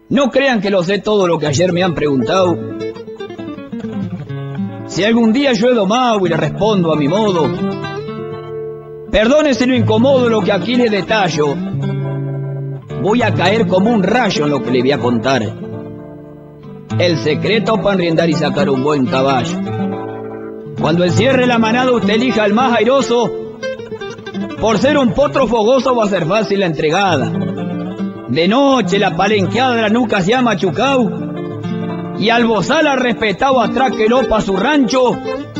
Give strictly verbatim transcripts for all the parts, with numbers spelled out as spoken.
No crean que lo sé todo lo que ayer me han preguntado. Si algún día yo he domado y le respondo a mi modo, perdone si no incomodo lo que aquí le detallo. Voy a caer como un rayo en lo que le voy a contar. El secreto para enriendar y sacar un buen caballo. Cuando encierre la manada usted elija al más airoso. Por ser un potro fogoso va a ser fácil la entregada. De noche la palenqueada de la nuca se ha machucao, y al bozal ha respetado atráquelo pa' su rancho,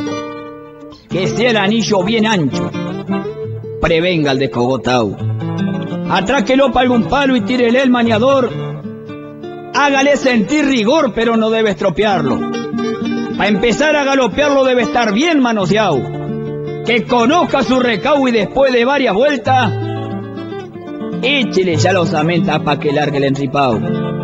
que sea el anillo bien ancho, prevenga el descogotao. Atráquelo pa' algún palo y tírele el maniador, hágale sentir rigor pero no debe estropearlo. Pa' empezar a galopearlo debe estar bien manoseado, que conozca su recao y después de varias vueltas, échele ya los amentas pa' que largue el enripao.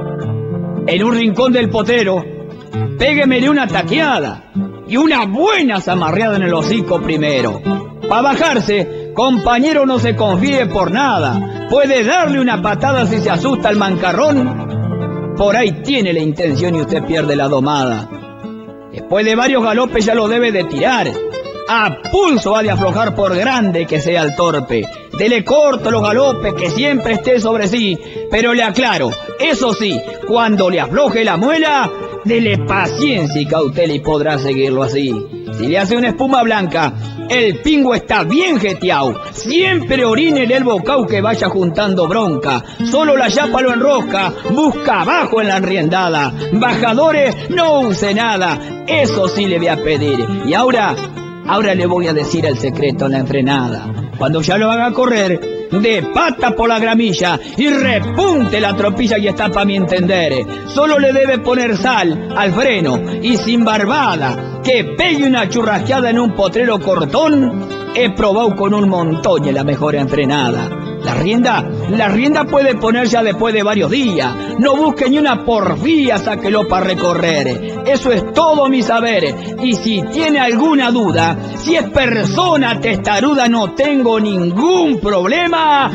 En un rincón del potero, péguemele una taqueada y una buena zamarreada en el hocico primero. Pa' bajarse, compañero, no se confíe por nada. Puede darle una patada si se asusta el mancarrón. Por ahí tiene la intención y usted pierde la domada. Después de varios galopes ya lo debe de tirar. A pulso ha de aflojar por grande que sea el torpe. Dele corto los galopes, que siempre esté sobre sí. Pero le aclaro, eso sí, cuando le afloje la muela, dele paciencia y cautela y podrá seguirlo así. Si le hace una espuma blanca, el pingo está bien jeteado. Siempre orínele el bocao que vaya juntando bronca. Solo la yapa lo enrosca, busca abajo en la enriendada. Bajadores, no use nada, eso sí le voy a pedir. Y ahora... Ahora le voy a decir el secreto en la enfrenada. Cuando ya lo haga correr, de pata por la gramilla y repunte la tropilla y está para mi entender. Solo le debe poner sal al freno y sin barbada, que pegue una churrasqueada en un potrero cortón. He probado con un montón y la mejor enfrenada. La rienda, la rienda puede poner ya después de varios días. No busque ni una porfía, sáquelo para recorrer. Eso es todo mi saber. Y si tiene alguna duda, si es persona testaruda, no tengo ningún problema.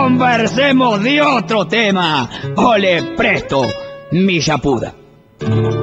Conversemos de otro tema. Ole presto, mi chapuda.